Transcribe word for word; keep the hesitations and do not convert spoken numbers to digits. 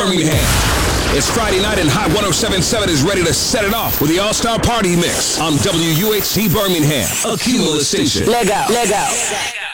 Birmingham. It's Friday night and Hot one oh seven point seven is ready to set it off with the All-Star Party Mix on W U H C Birmingham, a Cumulus station. Leg out, leg out.